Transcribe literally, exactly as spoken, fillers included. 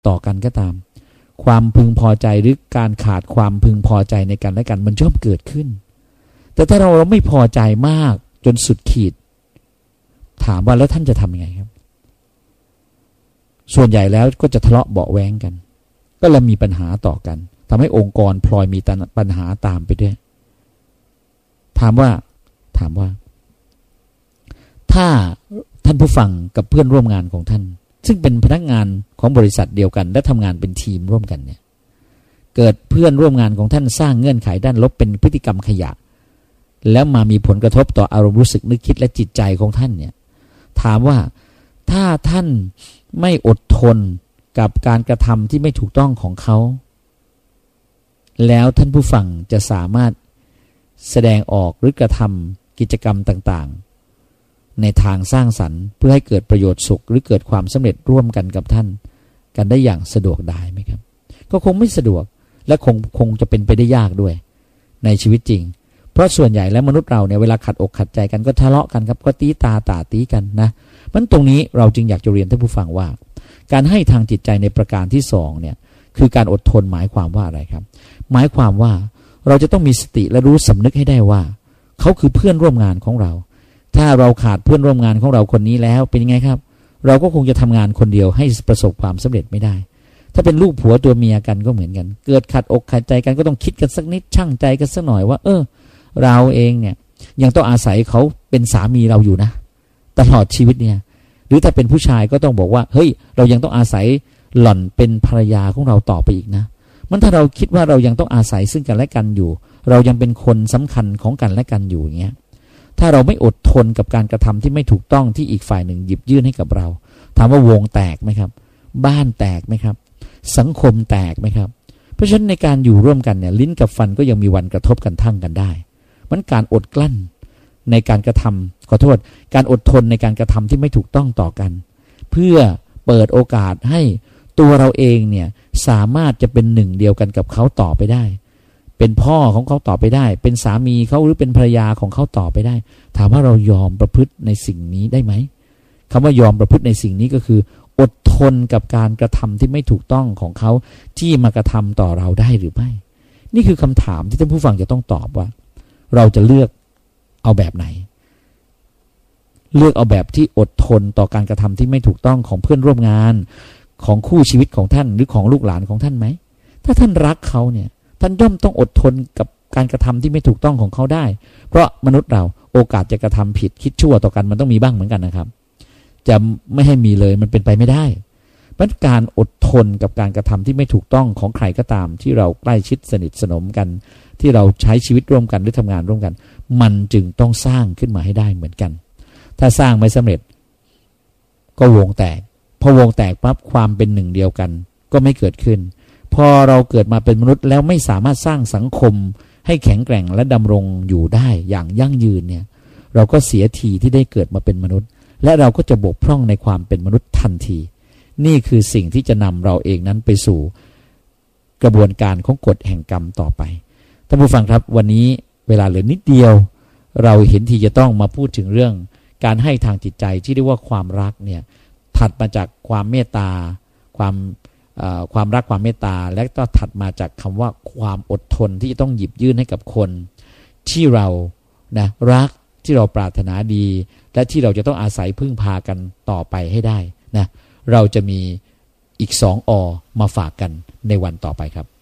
ต่อกันก็ตามความพึงพอใจหรือการขาดความพึงพอใจในกันและกันมันชอบเกิดขึ้นแต่ถ้าเราเราไม่พอใจมากจนสุดขีดถามว่าแล้วท่านจะทำยังไงครับส่วนใหญ่แล้วก็จะทะเลาะเบาะแว้งกันก็เลยมีปัญหาต่อกันทำให้องค์กรพลอยมีปัญหาตามไปด้วยถามว่าถามว่าถ้าท่านผู้ฟังกับเพื่อนร่วมงานของท่านซึ่งเป็นพนักงานของบริษัทเดียวกันและทำงานเป็นทีมร่วมกันเนี่ยเกิดเพื่อนร่วมงานของท่านสร้างเงื่อนไขด้านลบเป็นพฤติกรรมขยะแล้วมามีผลกระทบต่ออารมณ์รู้สึกนึกคิดและจิตใจของท่านเนี่ยถามว่าถ้าท่านไม่อดทนกับการกระทำที่ไม่ถูกต้องของเขาแล้วท่านผู้ฟังจะสามารถแสดงออกหรือกระทำกิจกรรมต่างๆในทางสร้างสรรค์เพื่อให้เกิดประโยชน์สุขหรือเกิดความสำเร็จร่วมกันกับท่านกันได้อย่างสะดวกได้ไหมครับก็คงไม่สะดวกและคงคงจะเป็นไปได้ยากด้วยในชีวิตจริงเพราะส่วนใหญ่แล้วมนุษย์เราเนี่ยเวลาขัดอกขัดใจกันก็ทะเลาะกันครับก็ตีตาตาตีกันนะมันตรงนี้เราจึงอยากจะเรียนท่านผู้ฟังว่าการให้ทางจิตใจในประการที่สองเนี่ยคือการอดทนหมายความว่าอะไรครับหมายความว่าเราจะต้องมีสติและรู้สำนึกให้ได้ว่าเขาคือเพื่อนร่วมงานของเราถ้าเราขาดเพื่อนร่วมงานของเราคนนี้แล้วเป็นยังไงครับเราก็คงจะทำงานคนเดียวให้ประสบความสำเร็จไม่ได้ถ้าเป็นลูกผัวตัวเมียกันก็เหมือนกันเกิดขัดอกขัดใจกันก็ต้องคิดกันสักนิดชั่งใจกันสักหน่อยว่าเออเราเองเนี่ยยังต้องอาศัยเขาเป็นสามีเราอยู่นะตลอดชีวิตเนี่ยหรือถ้าเป็นผู้ชายก็ต้องบอกว่าเฮ้ยเรายังต้องอาศัยหล่อนเป็นภรรยาของเราต่อไปอีกนะมันถ้าเราคิดว่าเรายังต้องอาศัยซึ่งกันและกันอยู่เรายังเป็นคนสำคัญของกันและกันอยู่อย่างเงี้ยถ้าเราไม่อดทนกับการกระทำที่ไม่ถูกต้องที่อีกฝ่ายหนึ่งหยิบยื่นให้กับเราถามว่าวงแตกไหมครับบ้านแตกไหมครับสังคมแตกไหมครับเพราะฉะนั้นในการอยู่ร่วมกันเนี่ยลิ้นกับฟันก็ยังมีวันกระทบกันทั่งกันได้มันการอดกลั้นในการกระทำขอโทษการอดทนในการกระทำที่ไม่ถูกต้องต่อกันเพื่อเปิดโอกาสให้ตัวเราเองเนี่ยสามารถจะเป็นหนึ่งเดียวกันกับเขาต่อไปได้เป็นพ่อของเขาต่อไปได้เป็นสามีเขาหรือเป็นภรรยาของเขาต่อไปได้ถามว่าเรายอมประพฤติในสิ่งนี้ได้ไหมคำว่ายอมประพฤติในสิ่งนี้ก็คืออดทนกับการกระทำที่ไม่ถูกต้องของเขาที่มากระทำต่อเราได้หรือไม่นี่คือคำถามที่ท่านผู้ฟังจะต้องตอบว่าเราจะเลือกเอาแบบไหนเลือกเอาแบบที่อดทนต่อการกระทำที่ไม่ถูกต้องของเพื่อนร่วมงานของคู่ชีวิตของท่านหรือของลูกหลานของท่านไหมถ้าท่านรักเขาเนี่ยท่านย่อมต้องอดทนกับการกระทำที่ไม่ถูกต้องของเขาได้เพราะมนุษย์เราโอกาสจะกระทำผิดคิดชั่วต่อกันมันต้องมีบ้างเหมือนกันนะครับจะไม่ให้มีเลยมันเป็นไปไม่ได้เพราะการอดทนกับการกระทำที่ไม่ถูกต้องของใครก็ตามที่เราใกล้ชิดสนิทสนมกันที่เราใช้ชีวิตร่วมกันหรือทำงานร่วมกันมันจึงต้องสร้างขึ้นมาให้ได้เหมือนกันถ้าสร้างไม่สำเร็จก็วงแตกพอวงแตกปั๊บความเป็นหนึ่งเดียวกันก็ไม่เกิดขึ้นพอเราเกิดมาเป็นมนุษย์แล้วไม่สามารถสร้างสังคมให้แข็งแกร่งและดำรงอยู่ได้อย่างยั่งยืนเนี่ยเราก็เสียทีที่ได้เกิดมาเป็นมนุษย์และเราก็จะบกพร่องในความเป็นมนุษย์ทันทีนี่คือสิ่งที่จะนำเราเองนั้นไปสู่กระบวนการของกฎแห่งกรรมต่อไปท่านผู้ฟังครับวันนี้เวลาเหลือนิดเดียวเราเห็นทีจะต้องมาพูดถึงเรื่องการให้ทางจิตใจที่เรียกว่าความรักเนี่ยถัดมาจากความเมตตาความความรักความเมตตาและก็ถัดมาจากคำว่าความอดทนที่จะต้องหยิบยื่นให้กับคนที่เรานะรักที่เราปรารถนาดีและที่เราจะต้องอาศัยพึ่งพากันต่อไปให้ได้นะเราจะมีอีกสองอมาฝากกันในวันต่อไปครับ